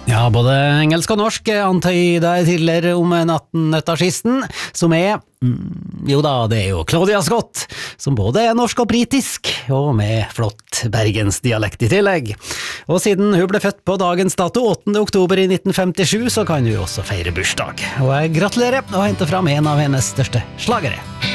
Ja, både engelsk og norsk antøyde jeg tidligere om nattnøttartisten, som jo da, det er jo Claudia Scott, som både er norsk og britisk, og med flott bergensdialekt i tillegg. Og siden hun ble født på dagens dato, 8. oktober i 1957, så kan hun også feire bursdag. Og jeg gratulerer og henter fram en av hennes største slagere.